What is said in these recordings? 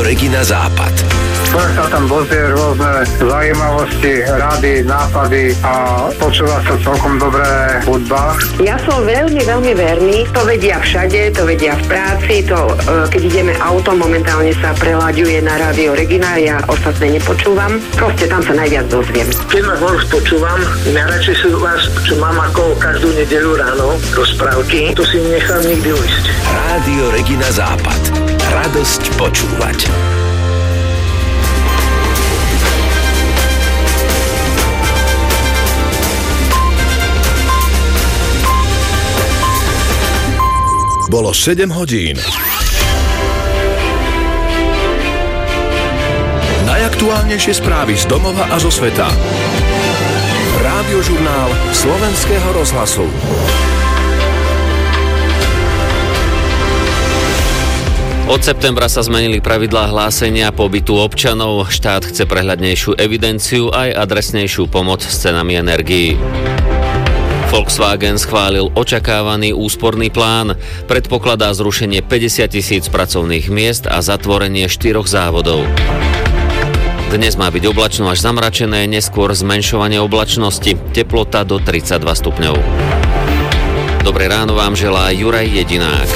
Regina Západ. Človek sa tam dozvie rôzne zaujímavosti, rady, nápady a počúva sa celkom dobré hudba. Ja som veľmi verný. To vedia všade, to vedia v práci, keď ideme autom, momentálne sa preláďuje na rádio Regina, ja ostatné nepočúvam. Proste tam sa najviac dozviem. Keď ma už počúvam, najradšej si vás, čo mám ako každú nedeľu ráno, rozprávky, to si nechám nikdy ujsť. Rádio Regina Západ. Radosť počúvať. Bolo 7 hodín. Najaktuálnejšie správy z domova a zo sveta. Rádiožurnál Slovenského rozhlasu. Od septembra sa zmenili pravidlá hlásenia pobytu občanov. Štát chce prehľadnejšiu evidenciu aj adresnejšiu pomoc s cenami energií. Volkswagen schválil očakávaný úsporný plán. Predpokladá zrušenie 50 000 pracovných miest a zatvorenie 4 závodov. Dnes má byť oblačno až zamračené, neskôr zmenšovanie oblačnosti. Teplota do 32 stupňov. Dobré ráno vám želá Juraj Jedinák.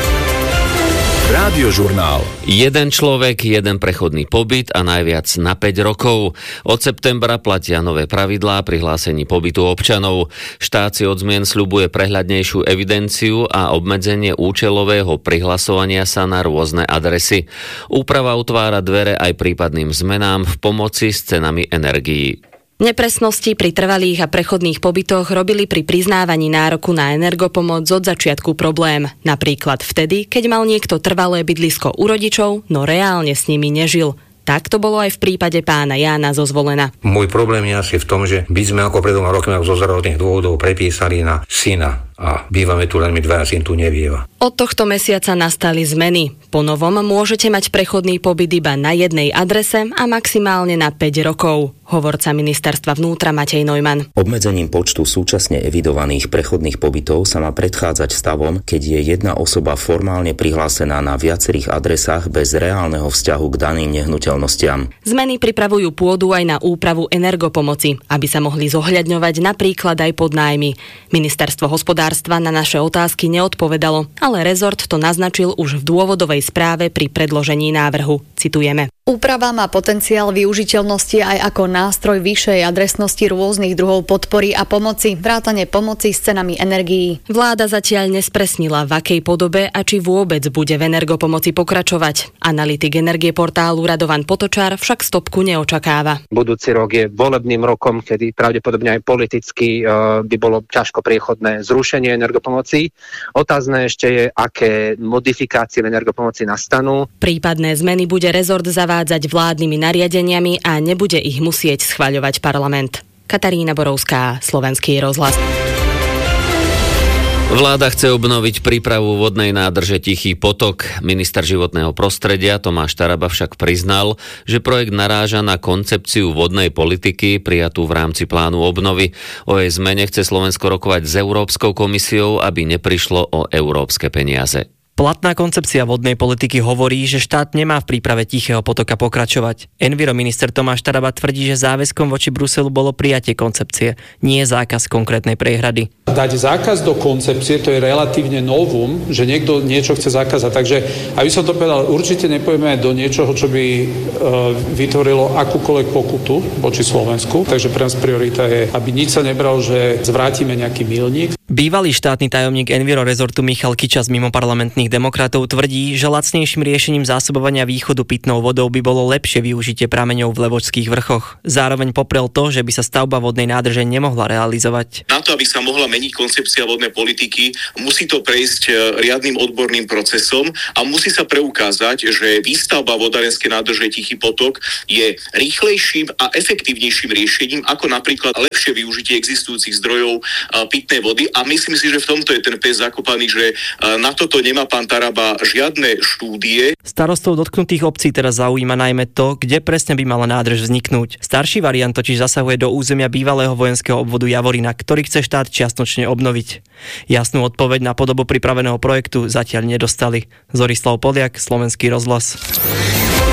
Rádiožurnál. Jeden človek, jeden prechodný pobyt a najviac na 5 rokov. Od septembra platia nové pravidlá pri hlásení pobytu občanov. Štát si od zmien sľubuje prehľadnejšiu evidenciu a obmedzenie účelového prihlasovania sa na rôzne adresy. Úprava otvára dvere aj prípadným zmenám v pomoci s cenami energií. Nepresnosti pri trvalých a prechodných pobytoch robili pri priznávaní nároku na energopomoc od začiatku problém. Napríklad vtedy, keď mal niekto trvalé bydlisko u rodičov, no reálne s nimi nežil. Tak to bolo aj v prípade pána Jána zo Zvolena. Môj problém je asi v tom, že by sme ako pred 2 rokmi zo zdravotných dôvodov prepísali na syna a bývame tu len my dvaja, syn tu nebýva. Od tohto mesiaca nastali zmeny. Po novom môžete mať prechodný pobyt iba na jednej adrese a maximálne na 5 rokov. Hovorca ministerstva vnútra Matej Neumann. Obmedzením počtu súčasne evidovaných prechodných pobytov sa má predchádzať stavom, keď je jedna osoba formálne prihlásená na viacerých adresách bez reálneho vzťahu k daným nehnuteľnostiam. Zmeny pripravujú pôdu aj na úpravu energopomoci, aby sa mohli zohľadňovať napríklad aj podnájmy. Ministerstvo hospodárstva na naše otázky neodpovedalo, ale rezort to naznačil už v dôvodovej správe pri predložení návrhu. Citujeme. Úprava má potenciál využiteľnosti aj ako nástroj vyššej adresnosti rôznych druhov podpory a pomoci, vrátane pomoci s cenami energií. Vláda zatiaľ nespresnila, v akej podobe a či vôbec bude v energopomoci pokračovať. Analytik Energieportálu Radovan Potočár však stopku neočakáva. Budúci rok je volebným rokom, kedy pravdepodobne aj politicky by bolo ťažko priechodné zrušenie energopomoci. Otázne ešte je, aké modifikácie v energopomoci nastanú. Prípadné zmeny bude rezort zavádzať vládnymi nariadeniami a nebude ich musieť schvaľovať parlament. Katarína Borovská, Slovenský rozhlas. Vláda chce obnoviť prípravu vodnej nádrže Tichý potok. Minister životného prostredia Tomáš Taraba však priznal, že projekt naráža na koncepciu vodnej politiky prijatú v rámci plánu obnovy. O jej zmene chce Slovensko rokovať s Európskou komisiou, aby neprišlo o európske peniaze. Platná koncepcia vodnej politiky hovorí, že štát nemá v príprave Tichého potoka pokračovať. Envirominister Tomáš Taraba tvrdí, že záväzkom voči Bruselu bolo prijatie koncepcie, nie zákaz konkrétnej priehrady. Dať zákaz do koncepcie, to je relatívne novum, že niekto niečo chce zakázať. Takže, aby som to povedal, určite nepojeme do niečoho, čo by vytvorilo akúkoľvek pokutu voči Slovensku. Takže pre nás priorita je, aby nič sa nebralo, že zvrátime nejaký milník. Bývalý štátny tajomník Enviro rezortu Michal Kiča z mimoparlamentných demokratov tvrdí, že lacnejším riešením zásobovania východu pitnou vodou by bolo lepšie využitie prameňov v Levočských vrchoch. Zároveň poprel to, že by sa stavba vodnej nádrže nemohla realizovať. Na to, aby sa mohla meniť koncepcia vodnej politiky, musí to prejsť riadnym odborným procesom a musí sa preukázať, že výstavba vodárenskej nádrže Tichý potok je rýchlejším a efektívnejším riešením ako napríklad lepšie využitie existujúcich zdrojov pitnej vody. A myslím si, že v tomto je ten pes zakopaný, že na toto nemá pán Taraba žiadne štúdie. Starostov dotknutých obcí teraz zaujíma najmä to, kde presne by mala nádrž vzniknúť. Starší variant totiž zasahuje do územia bývalého vojenského obvodu Javorina, ktorý chce štát čiastočne obnoviť. Jasnú odpoveď na podobu pripraveného projektu zatiaľ nedostali. Zorislav Poliak, Slovenský rozhlas.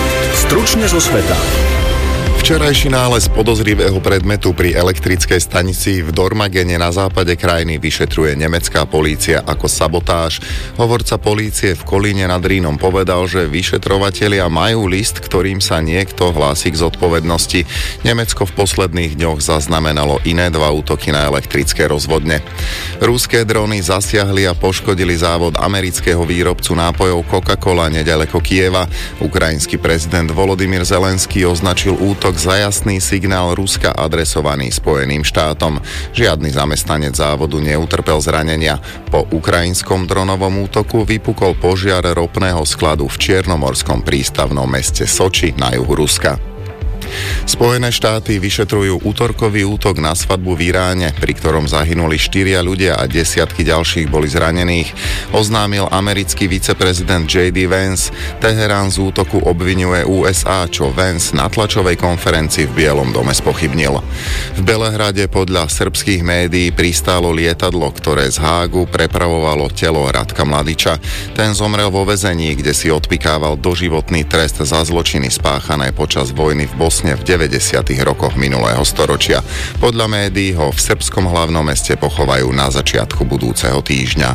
Stručne zo sveta. Včerajší nález podozrivého predmetu pri elektrickej stanici v Dormagene na západe krajiny vyšetruje nemecká polícia ako sabotáž. Hovorca polície v Kolíne nad Rínom povedal, že vyšetrovatelia majú list, ktorým sa niekto hlási k zodpovednosti. Nemecko v posledných dňoch zaznamenalo iné 2 útoky na elektrické rozvodne. Ruské drony zasiahli a poškodili závod amerického výrobcu nápojov Coca-Cola neďaleko Kieva. Ukrajinský prezident Volodymyr Zelenský označil útok za jasný signál Ruska adresovaný Spojeným štátom. Žiadny zamestnanec závodu neutrpel zranenia. Po ukrajinskom dronovom útoku vypukol požiar ropného skladu v čiernomorskom prístavnom meste Soči na juhu Ruska. Spojené štáty vyšetrujú útorkový útok na svadbu v Iráne, pri ktorom zahynuli 4 ľudia a desiatky ďalších boli zranených. Oznámil americký viceprezident J.D. Vance. Teherán z útoku obviňuje USA, čo Vance na tlačovej konferencii v Bielom dome spochybnil. V Belehrade podľa srbských médií pristálo lietadlo, ktoré z Hágu prepravovalo telo Radka Mladiča. Ten zomrel vo väzení, kde si odpikával doživotný trest za zločiny spáchané počas vojny v Bosne v 90. rokoch minulého storočia. Podľa médií ho v srbskom hlavnom meste pochovajú na začiatku budúceho týždňa.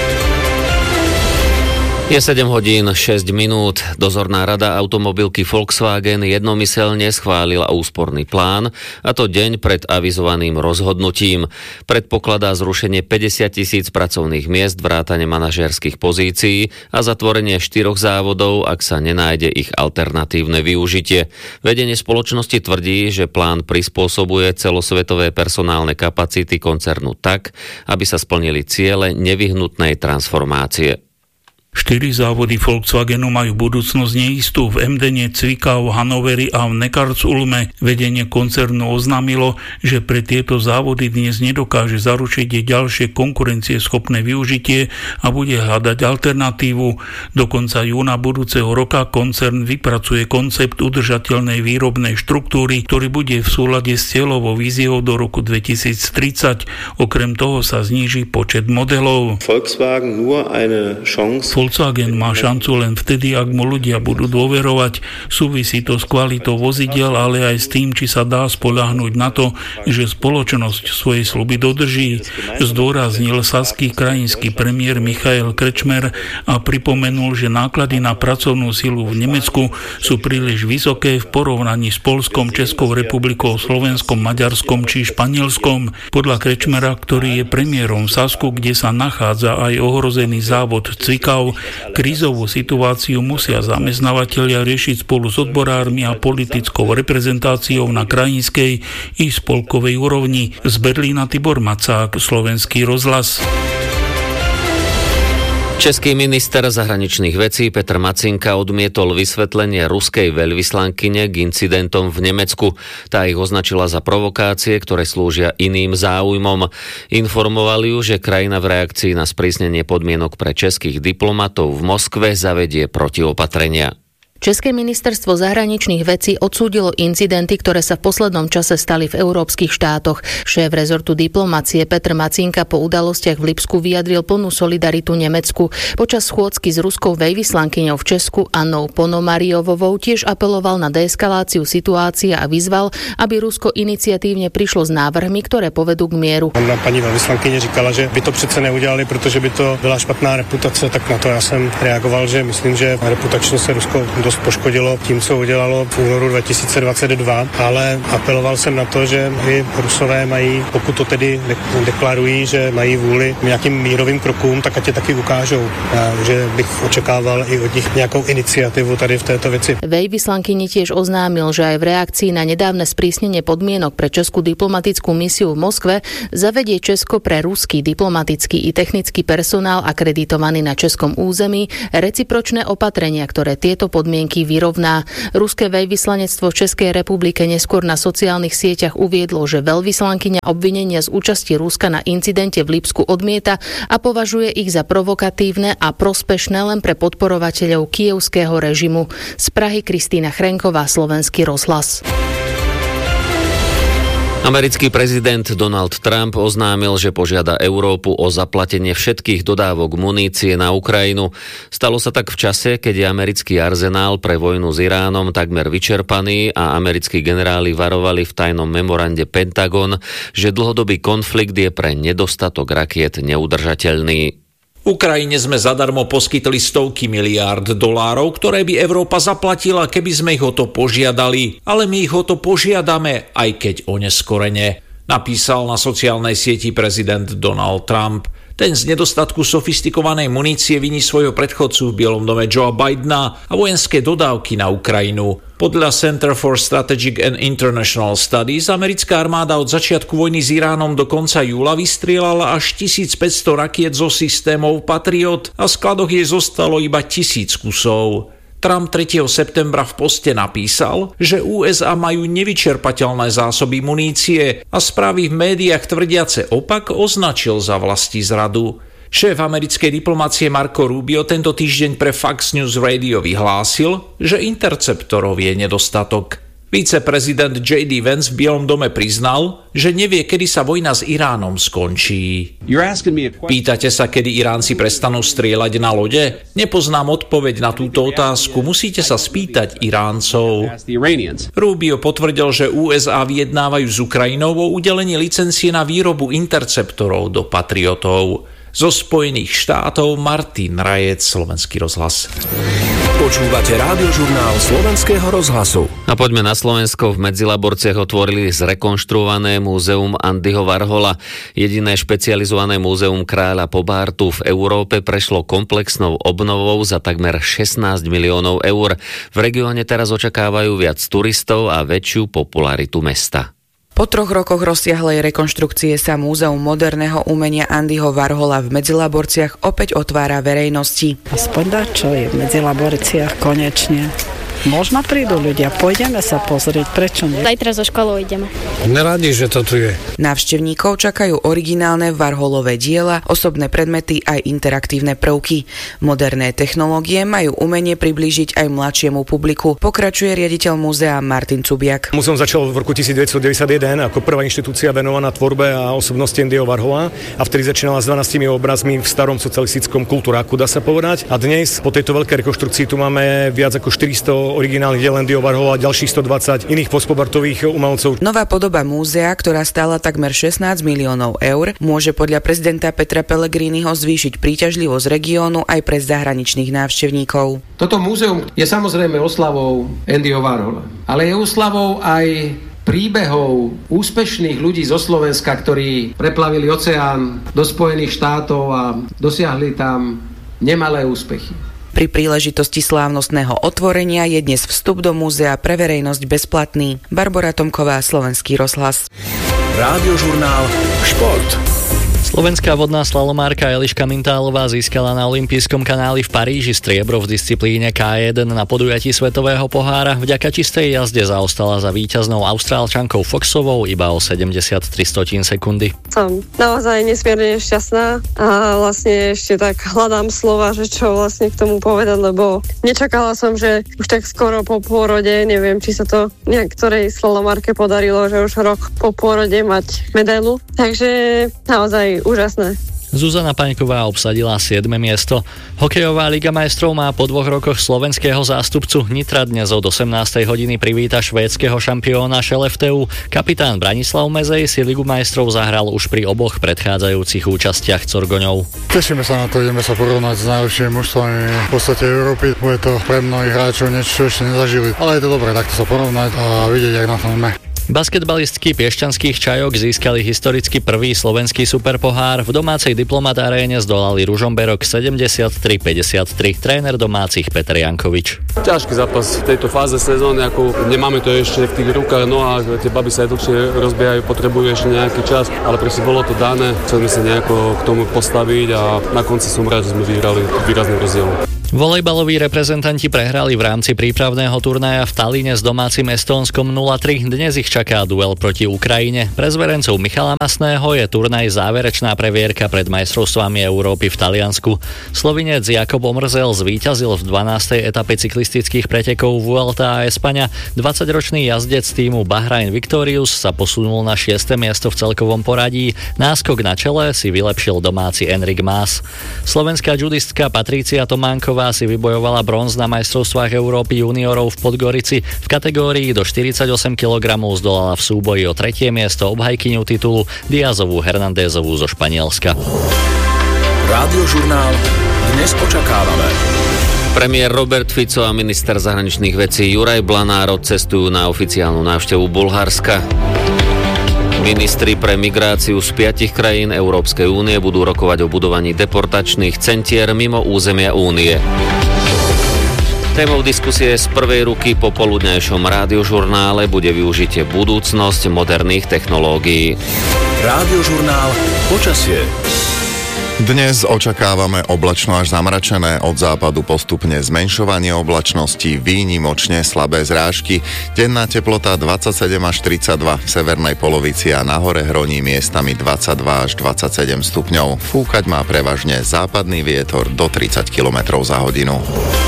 Je 7 hodín 6 minút. Dozorná rada automobilky Volkswagen jednomyselne schválila úsporný plán, a to deň pred avizovaným rozhodnutím. Predpokladá zrušenie 50 000 pracovných miest, vrátane manažérskych pozícií a zatvorenie 4 závodov, ak sa nenájde ich alternatívne využitie. Vedenie spoločnosti tvrdí, že plán prispôsobuje celosvetové personálne kapacity koncernu tak, aby sa splnili ciele nevyhnutnej transformácie. 4 závody Volkswagenu majú budúcnosť neistú. V Emdene, Cvikau, Hanoveri a v Neckarsulme vedenie koncernu oznámilo, že pre tieto závody dnes nedokáže zaručiť ďalšie konkurencieschopné využitie a bude hľadať alternatívu. Do konca júna budúceho roka koncern vypracuje koncept udržateľnej výrobnej štruktúry, ktorý bude v súlade s cieľovou víziou do roku 2030. Okrem toho sa zníži počet modelov. Volkswagen má šancu len vtedy, ak mu ľudia budú dôverovať. Súvisí to s kvalitou vozidiel, ale aj s tým, či sa dá spoľahnúť na to, že spoločnosť svoje sľuby dodrží, zdôraznil saský krajinský premiér Michael Kretschmer a pripomenul, že náklady na pracovnú silu v Nemecku sú príliš vysoké v porovnaní s Poľskom, Českou republikou, Slovenskom, Maďarskom či Španielskom. Podľa Kretschmera, ktorý je premiérom Sasku, kde sa nachádza aj ohrozený závod Cvikau, krízovú situáciu musia zamestnávatelia riešiť spolu s odborármi a politickou reprezentáciou na krajinskej i spolkovej úrovni. Z Berlína Tibor Macák, Slovenský rozhlas. Český minister zahraničných vecí Petr Macinka odmietol vysvetlenie ruskej veľvyslankyne k incidentom v Nemecku. Tá ich označila za provokácie, ktoré slúžia iným záujmom. Informovali ju, že krajina v reakcii na sprísnenie podmienok pre českých diplomatov v Moskve zavedie protiopatrenia. České ministerstvo zahraničných vecí odsúdilo incidenty, ktoré sa v poslednom čase stali v európskych štátoch. Šéf rezortu diplomacie Petr Macinka po udalostiach v Lipsku vyjadril plnú solidaritu Nemecku. Počas schôdzky s ruskou veľvyslankyňou v Česku Annou Ponomariovovou tiež apeloval na deeskaláciu situácie a vyzval, aby Rusko iniciatívne prišlo s návrhmi, ktoré povedú k mieru. Paní veľvyslankyně říkala, že by to přece neudělali, protože by to byla špatná reputace, tak na to já jsem reagoval, že myslím, že reputačně se Rusko dost poškodilo tím, co udělalo v únoru 2022, ale apeloval jsem na to, že i Rusové mají, pokud to tedy deklarují, že mají vůli nějakým mírovým krokům, tak ať je taky ukážou. A že bych očekával i od nich nějakou iniciativu tady v této věci. Veľvyslankyni tiež oznámil, že aj v reakcii na nedávne sprísnenie podmienok pre českú diplomatickú misiu v Moskve zavedie Česko pre ruský diplomatický i technický personál akreditovaný na českom území recipročné opatrenia, ktoré tieto podmienky vyrovná. Ruské veľvyslanectvo v Českej republike neskôr na sociálnych sieťach uviedlo, že veľvyslankyňa obvinenia z účasti Ruska na incidente v Lipsku odmieta a považuje ich za provokatívne a prospešné len pre podporovateľov kyjevského režimu. Z Prahy Kristýna Chrenková, Slovenský rozhlas. Americký prezident Donald Trump oznámil, že požiada Európu o zaplatenie všetkých dodávok munície na Ukrajinu. Stalo sa tak v čase, keď je americký arzenál pre vojnu s Iránom takmer vyčerpaný a americkí generáli varovali v tajnom memorande Pentagon, že dlhodobý konflikt je pre nedostatok rakiet neudržateľný. Ukrajine sme zadarmo poskytli stovky miliárd dolárov, ktoré by Európa zaplatila, keby sme ich o to požiadali, ale my ich o to požiadame, aj keď oneskorene, napísal na sociálnej sieti prezident Donald Trump. Ten z nedostatku sofistikovanej munície viní svojho predchodcu v Bielom dome Joea Bidena a vojenské dodávky na Ukrajinu. Podľa Center for Strategic and International Studies americká armáda od začiatku vojny s Iránom do konca júla vystrieľala až 1500 rakiet zo systémov Patriot a v skladoch jej zostalo iba 1000 kusov. Trump 3. septembra v poste napísal, že USA majú nevyčerpateľné zásoby munície a správy v médiách tvrdiace opak označil za vlastizradu. Šéf americkej diplomácie Marco Rubio tento týždeň pre Fox News Radio vyhlásil, že interceptorov je nedostatok. Viceprezident J.D. Vance v Bielom dome priznal, že nevie, kedy sa vojna s Iránom skončí. Pýtate sa, kedy Iránci prestanú strieľať na lode? Nepoznám odpoveď na túto otázku, musíte sa spýtať Iráncov. Rubio potvrdil, že USA vyjednávajú s Ukrajinou o udelenie licencie na výrobu interceptorov do Patriotov. Zo Spojených štátov Martin Rajec, Slovenský rozhlas. Počúvate Rádiožurnál Slovenského rozhlasu. A poďme na Slovensko. V Medzilaborciach otvorili zrekonštruované múzeum Andyho Warhola. Jediné špecializované múzeum kráľa Pobartu v Európe prešlo komplexnou obnovou za takmer 16 miliónov eur. V regióne teraz očakávajú viac turistov a väčšiu popularitu mesta. Po 3 rokoch rozsiahlej rekonštrukcie sa Múzeum moderného umenia Andyho Warhola v Medzilaborciach opäť otvára verejnosti. Aspoň čo je v Medzilaborciach konečne. Možno prídu ľudia, pôjdeme sa pozrieť, prečo nie? Zajtra zo školou ideme. Neradi, že to tu je. Návštevníkov čakajú originálne Warholové diela, osobné predmety aj interaktívne prvky. Moderné technológie majú umenie priblížiť aj mladšiemu publiku, pokračuje riaditeľ múzea Martin Cubiak. Múzeum začalo v roku 1991 ako prvá inštitúcia venovaná tvorbe a osobnosti Andyho Warhola a vtedy začínala s 12 obrazmi v starom socialistickom kultúráku, dá sa povedať. A dnes po tejto veľkej rekonštrukcii tu máme viac ako 400 originálnych diel Andyho Warhola a ďalších 120 iných postpobartových umelcov. Nová podoba múzea, ktorá stála takmer 16 miliónov eur, môže podľa prezidenta Petra Pellegriniho zvýšiť príťažlivosť regiónu aj pre zahraničných návštevníkov. Toto múzeum je samozrejme oslavou Andyho Warhola, ale je oslavou aj príbehov úspešných ľudí zo Slovenska, ktorí preplavili oceán do Spojených štátov a dosiahli tam nemalé úspechy. Pri príležitosti slávnostného otvorenia je dnes vstup do múzea pre verejnosť bezplatný. Barbora Tomková, Slovenský rozhlas. Rádiožurnál Šport. Slovenská vodná slalomárka Eliška Mintálová získala na olympijskom kanáli v Paríži striebro v disciplíne K1 na podujatí svetového pohára. Vďaka čistej jazde zaostala za víťaznou Austrálčankou Foxovou iba o 73 sekundy. Som naozaj nesmierne šťastná a vlastne ešte tak hľadám slova, že čo vlastne k tomu povedať, lebo nečakala som, že už tak skoro po pôrode, neviem, či sa to niektorej slalomárke podarilo, že už rok po pôrode mať medailu. Takže naozaj úžasné. Zuzana Paňková obsadila 7. miesto. Hokejová Liga majstrov má po 2 rokoch slovenského zástupcu. Nitra dnes od 18. hodiny privíta švédskeho šampióna Šelefteu. Kapitán Branislav Mezej si Ligu majstrov zahral už pri oboch predchádzajúcich účastiach Corgoňov. Tešíme sa na to, ideme sa porovnať s najlepšími mužstvami v podstate Európy. Bude to pre mnohých hráčov niečo, čo ešte nezažili. Ale je to dobré takto sa porovnať a vidieť, jak na tom sme. Basketbalistky Piešťanských Čajok získali historicky prvý slovenský superpohár. V domácej Diplomat aréne zdolali Ružomberok 73-53. Tréner domácich Peter Jankovič. Ťažký zápas v tejto fáze sezóny, ako nemáme to ešte v tých rukách, no a tie baby sa aj dlhšie rozbiehajú, potrebujú ešte nejaký čas, ale proste bolo to dané, chceli sa nejako k tomu postaviť a na konci som rád, že sme vyhrali výrazným rozdielom. Volejbaloví reprezentanti prehrali v rámci prípravného turnaja v Talíne s domácim Estónskom 0-3. Dnes ich čaká duel proti Ukrajine. Pre zverencov Michala Masného je turnaj záverečná previerka pred majstrovstvami Európy v Taliansku. Slovinec Jakob Omrzel zvíťazil v 12. etape cyklistických pretekov Vuelta a España. 20-ročný jazdec týmu Bahrain Victorious sa posunul na 6. miesto v celkovom poradí. Náskok na čele si vylepšil domáci Enric Mas. Slovenská judistka Patrícia Tománková si vybojovala bronz na majstrovstvách Európy juniorov v Podgorici. V kategórii do 48 kg zdolala v súboji o 3. miesto obhajkyňu titulu Diazovú Hernandézovú zo Španielska. Rádiožurnál dnes očakávame. Premiér Robert Fico a minister zahraničných vecí Juraj Blanár odcestujú na oficiálnu návštevu Bulharska. Ministri pre migráciu z 5 krajín Európskej únie budú rokovať o budovaní deportačných centier mimo územia únie. Témou diskusie z prvej ruky po poludňajšom rádiožurnále bude využitie budúcnosť moderných technológií. Rádiožurnál počasie. Dnes očakávame oblačno až zamračené, od západu postupne zmenšovanie oblačnosti, výnimočne slabé zrážky, denná teplota 27 až 32, v severnej polovici a nahore hroní miestami 22 až 27 stupňov. Fúkať má prevažne západný vietor do 30 km za hodinu.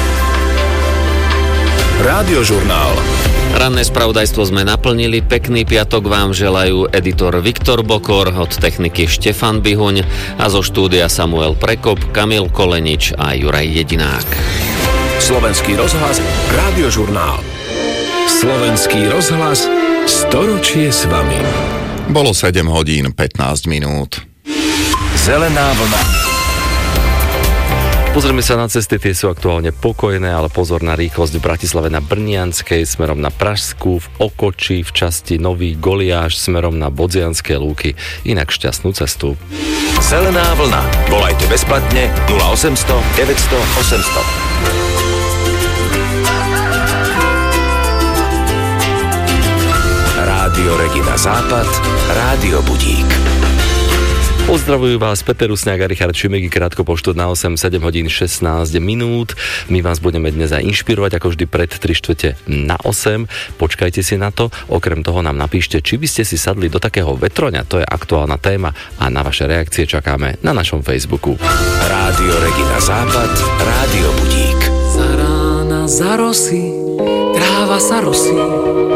Rádiožurnál. Ranné spravodajstvo sme naplnili, pekný piatok vám želajú editor Viktor Bokor, od techniky Štefan Bihuň a zo štúdia Samuel Prekop, Kamil Kolenič a Juraj Jedinák. Slovenský rozhlas, Rádiožurnál. Slovenský rozhlas, storočie s vami. Bolo 7 hodín 15 minút. Zelená vlna. Pozrieme sa na cesty, tie sú aktuálne pokojné, ale pozor na rýchlosť v Bratislave na Brnianskej, smerom na Pražskú, v Okoči, v časti Nový Goliáš, smerom na Bodzianske Lúky. Inak šťastnú cestu. Zelená vlna. Volajte bezplatne 0800 900 800. Rádio Regina Západ, Rádio Budík. Pozdravujú vás Peter Rusňák a Richard Šimeky, krátko po štvrť na 8, 7 hodín 16 minút. My vás budeme dnes aj inšpirovať, ako vždy pred 3/4 na 8. Počkajte si na to. Okrem toho nám napíšte, či by ste si sadli do takého vetroňa, to je aktuálna téma a na vaše reakcie čakáme na našom Facebooku. Rádio Regina Západ, Rádio Budík. Za rána, za rosy, tráva sa rosí.